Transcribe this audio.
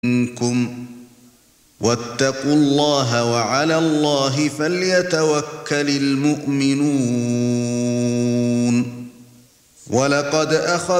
مِنكُمْ واتقوا الله وعلى الله فليتوكل المؤمنون ولقد أخذ